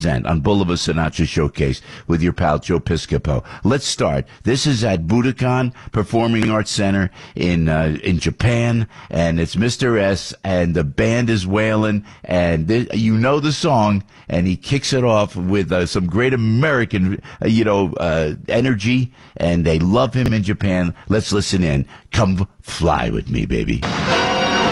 present on Boulevard Sinatra Showcase with your pal Joe Piscopo. Let's start. This is at Budokan Performing Arts Center in Japan, and it's Mr. S, and the band is wailing, and you know the song, and he kicks it off with some great American, energy, and they love him in Japan. Let's listen in. Come fly with me, baby.